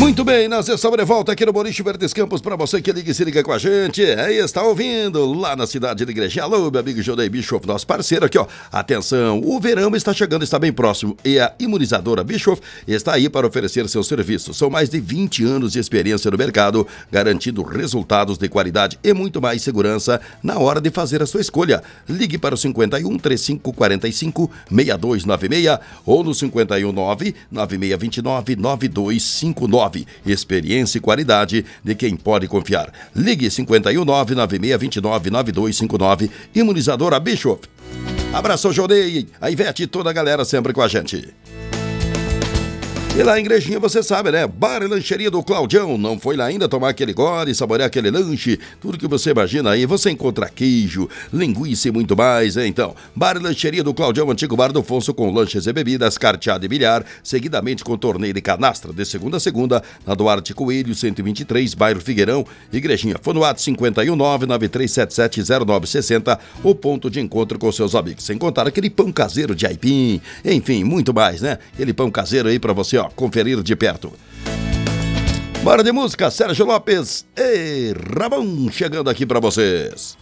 Muito bem, nós estamos de volta aqui no Boliche Verdes Campos para você que liga e se liga com a gente. Aí está ouvindo lá na cidade de Igrejinha. Alô, meu amigo Jodei Bischoff, nosso parceiro aqui, ó. Atenção, o verão está chegando, está bem próximo e a imunizadora Bischoff está aí para oferecer seus serviços. São mais de 20 anos de experiência no mercado, garantindo resultados de qualidade e muito mais segurança na hora de fazer a sua escolha. Ligue para o 51 3545 6296 ou no 519 9629 9259. Experiência e qualidade de quem pode confiar. Ligue 519-9629-9259. Imunizadora Bischoff. Abraço, Jodei, a Ivete e toda a galera sempre com a gente. E lá em Igrejinha, você sabe, né? Bar e lancheria do Claudião. Não foi lá ainda tomar aquele gole, saborear aquele lanche? Tudo que você imagina aí, você encontra queijo, linguiça e muito mais, né? Então, Bar e lancheria do Claudião, antigo bar do Afonso, com lanches e bebidas, carteado e bilhar, seguidamente com torneio de canastra, de segunda a segunda, na Duarte Coelho, 123, bairro Figueirão, Igrejinha. Fonoato 519-9377-0960, o ponto de encontro com seus amigos. Sem contar aquele pão caseiro de aipim, enfim, muito mais, né? Aquele pão caseiro aí pra você, ó, conferir de perto. Bora de música, Sérgio Lopes e Ramon chegando aqui pra vocês.